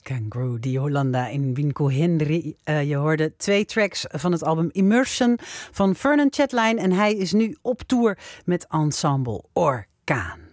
Kangaroo di Hollanda in Winko Henry. Je hoorde 2 tracks van het album Immersion van Vernon Chatelain. En hij is nu op tour met Ensemble Orkaan.